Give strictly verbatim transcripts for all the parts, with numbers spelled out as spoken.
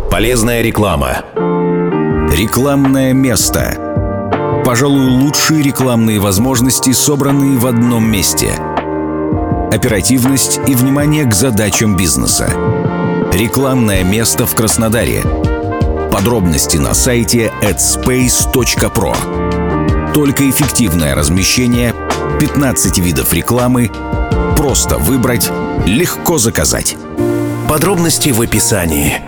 Полезная реклама. Рекламное место. Пожалуй, лучшие рекламные возможности, собранные в одном месте. Оперативность и внимание к задачам бизнеса. Рекламное место в Краснодаре. Подробности на сайте эдспейс точка про. Только эффективное размещение, пятнадцать видов рекламы, просто выбрать, легко заказать. Подробности в описании.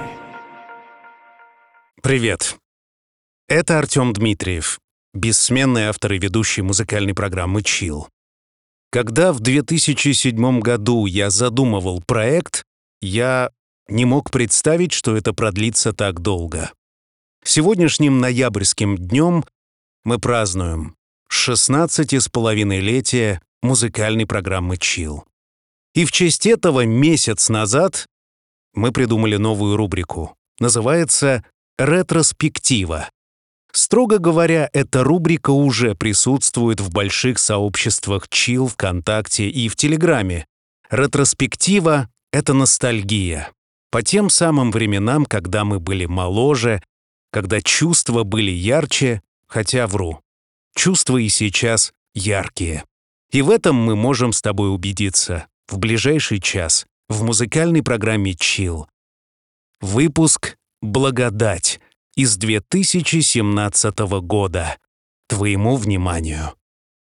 Привет. Это Артем Дмитриев, бессменный автор и ведущий музыкальной программы Chill. Когда в две тысячи седьмом году я задумывал проект, я не мог представить, что это продлится так долго. Сегодняшним ноябрьским днем мы празднуем шестнадцать с половиной летие музыкальной программы Chill. И в честь этого месяц назад мы придумали новую рубрику. Называется «Ретроспектива». Строго говоря, эта рубрика уже присутствует в больших сообществах Chill, ВКонтакте и в Телеграме. Ретроспектива — это ностальгия. По тем самым временам, когда мы были моложе, когда чувства были ярче, хотя вру. Чувства и сейчас яркие. И в этом мы можем с тобой убедиться в ближайший час в музыкальной программе Chill. Выпуск «Благодать» из две тысячи семнадцатого года. Твоему вниманию.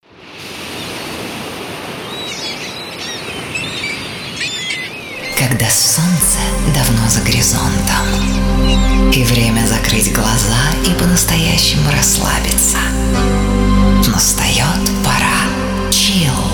Когда солнце давно за горизонтом, и время закрыть глаза и по-настоящему расслабиться. Настает пора Chill.